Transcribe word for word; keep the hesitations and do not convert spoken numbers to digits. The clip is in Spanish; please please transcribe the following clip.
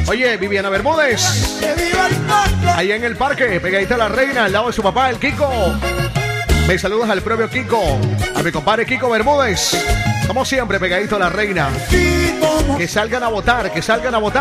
Oye, Viviana Bermúdez. Ahí en el parque, pegadita a la reina, al lado de su papá, el Kiko. Me saludas al propio Kiko, a mi compadre Kiko Bermúdez. Como siempre, pegadito a la reina. Que salgan a votar, que salgan a votar.